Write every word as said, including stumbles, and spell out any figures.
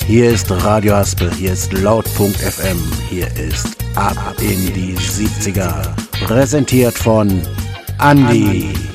Hier ist Radio Haspel, hier ist Laut.F M, hier ist Ab in die siebziger. Präsentiert von Andi.